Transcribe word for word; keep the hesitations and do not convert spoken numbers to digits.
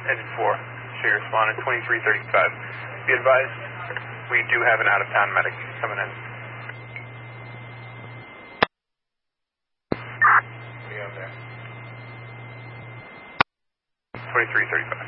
Engine four, show you responded, twenty-three thirty-five. Be advised, we do have an out-of-town medic coming in. What do you have there? twenty-three thirty-five.